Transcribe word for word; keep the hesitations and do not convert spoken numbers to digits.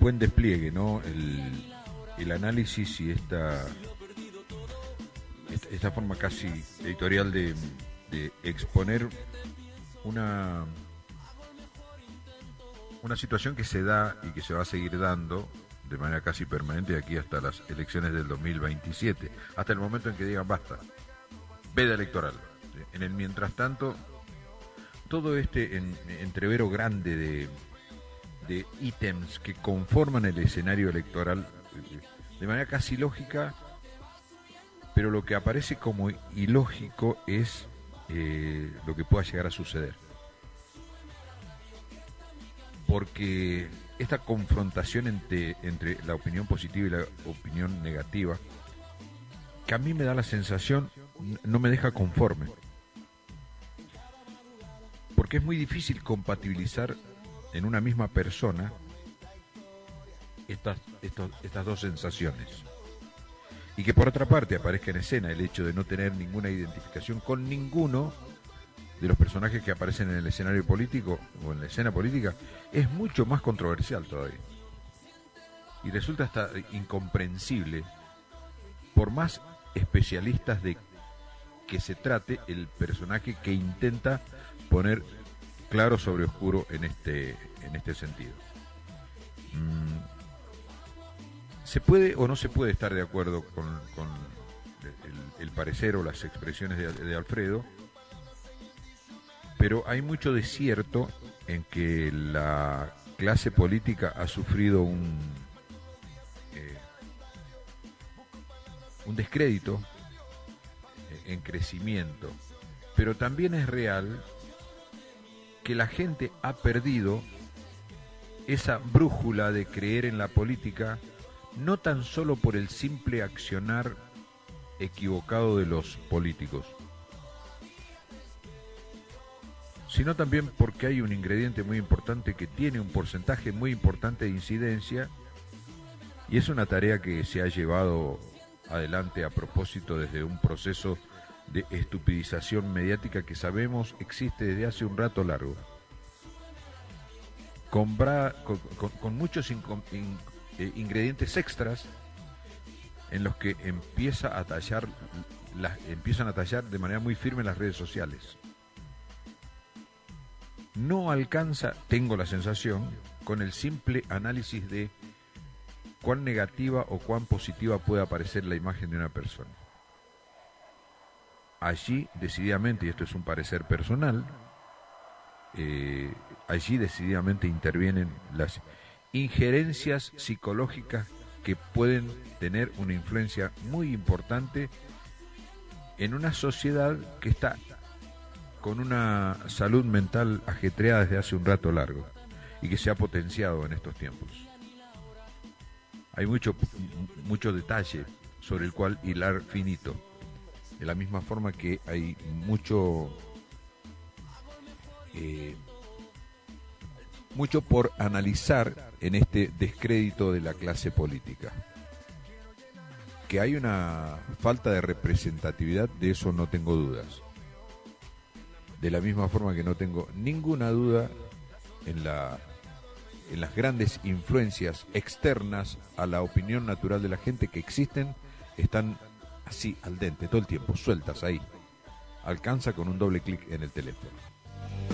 buen despliegue, ¿no? El, el análisis y esta, esta, esta forma casi editorial de, de exponer una, una situación que se da y que se va a seguir dando de manera casi permanente de aquí hasta las elecciones del dos mil veintisiete, hasta el momento en que digan basta, veda electoral. En el mientras tanto, todo este en, entrevero grande de, de ítems que conforman el escenario electoral de manera casi lógica, pero lo que aparece como ilógico es eh, lo que pueda llegar a suceder. Porque esta confrontación entre, entre la opinión positiva y la opinión negativa, que a mí me da la sensación, no me deja conforme. Porque es muy difícil compatibilizar en una misma persona estas, estos, estas dos sensaciones. Y que por otra parte aparezca en escena el hecho de no tener ninguna identificación con ninguno de los personajes que aparecen en el escenario político o en la escena política, es mucho más controversial todavía. Y resulta hasta incomprensible, por más especialistas de que se trate, el personaje que intenta poner claro sobre oscuro en este, en este sentido. Mm, ¿Se puede o no se puede estar de acuerdo con, con el, el parecer o las expresiones de, de Alfredo? Pero hay mucho de cierto en que la clase política ha sufrido un, eh, un descrédito en crecimiento. Pero también es real que la gente ha perdido esa brújula de creer en la política, no tan solo por el simple accionar equivocado de los políticos, sino también porque hay un ingrediente muy importante que tiene un porcentaje muy importante de incidencia, y es una tarea que se ha llevado adelante a propósito desde un proceso de estupidización mediática que sabemos existe desde hace un rato largo, con, bra, con, con, con muchos in, in, eh, ingredientes extras en los que empieza a tallar, las, empiezan a tallar de manera muy firme las redes sociales. No alcanza, tengo la sensación, con el simple análisis de cuán negativa o cuán positiva puede aparecer la imagen de una persona. Allí, decididamente, y esto es un parecer personal, eh, allí decididamente intervienen las injerencias psicológicas que pueden tener una influencia muy importante en una sociedad que está con una salud mental ajetreada desde hace un rato largo y que se ha potenciado en estos tiempos. Hay mucho, mucho detalle sobre el cual hilar finito, de la misma forma que hay mucho, eh, mucho por analizar en este descrédito de la clase política. Que hay una falta de representatividad, de eso no tengo dudas. De la misma forma que no tengo ninguna duda en la en las grandes influencias externas a la opinión natural de la gente que existen, están así al dente todo el tiempo, sueltas ahí. Alcanza con un doble clic en el teléfono.